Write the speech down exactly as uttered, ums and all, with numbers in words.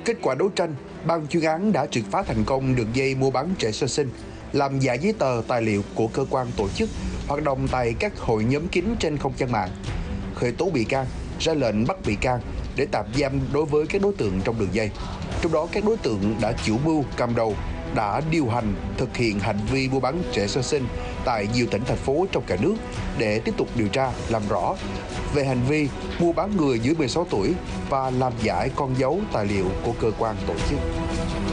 Kết quả đấu tranh, ban chuyên án đã triệt phá thành công đường dây mua bán trẻ sơ sinh, làm giả giấy tờ tài liệu của cơ quan tổ chức, hoạt động tại các hội nhóm kín trên không gian mạng, khởi tố bị can, ra lệnh bắt bị can để tạm giam đối với các đối tượng trong đường dây. Trong đó, các đối tượng đã chủ mưu cầm đầu, đã điều hành thực hiện hành vi mua bán trẻ sơ sinh tại nhiều tỉnh thành phố trong cả nước để tiếp tục điều tra làm rõ về hành vi mua bán người dưới mười sáu tuổi và làm giả con dấu tài liệu của cơ quan tổ chức.